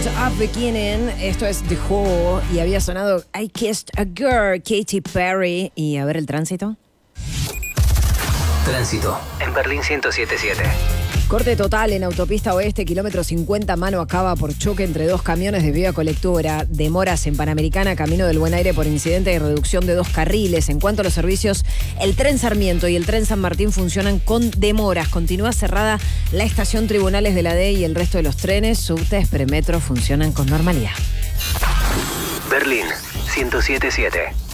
Up Beginning, esto es The Who, y había sonado I Kissed a Girl, Katy Perry. Y a ver el tránsito. Tránsito en Berlín 107.7. Corte total en autopista oeste, kilómetro 50, mano acaba por choque entre dos camiones de vía colectora. Demoras en Panamericana, camino del Buen Aire por incidente de reducción de 2 carriles. En cuanto a los servicios, el tren Sarmiento y el tren San Martín funcionan con demoras. Continúa cerrada la estación Tribunales de la D y el resto de los trenes, subtes, premetro funcionan con normalidad. Berlín 107.7.